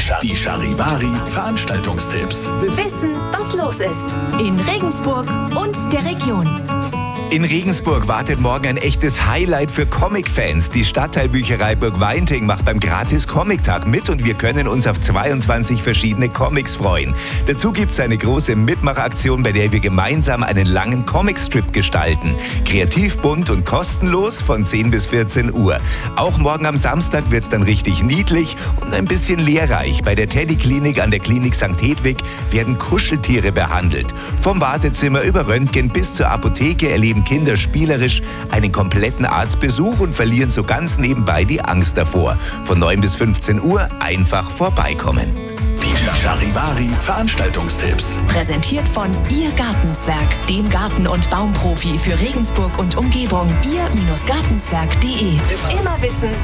Die Charivari Veranstaltungstipps. Wissen, was los ist in Regensburg und der Region. In Regensburg wartet morgen ein echtes Highlight für Comic-Fans. Die Stadtteilbücherei Burgweinting macht beim Gratis-Comic-Tag mit und wir können uns auf 22 verschiedene Comics freuen. Dazu gibt es eine große Mitmachaktion, bei der wir gemeinsam einen langen Comicstrip gestalten. Kreativ, bunt und kostenlos von 10 bis 14 Uhr. Auch morgen am Samstag wird es dann richtig niedlich und ein bisschen lehrreich. Bei der Teddy-Klinik an der Klinik St. Hedwig werden Kuscheltiere behandelt. Vom Wartezimmer über Röntgen bis zur Apotheke erleben Kinder spielerisch einen kompletten Arztbesuch und verlieren so ganz nebenbei die Angst davor. Von 9 bis 15 Uhr einfach vorbeikommen. Die Charivari Veranstaltungstipps. Präsentiert von Ihr Gartenzwerg, dem Garten- und Baumprofi für Regensburg und Umgebung. Ihr-Gartenzwerg.de. Immer wissen,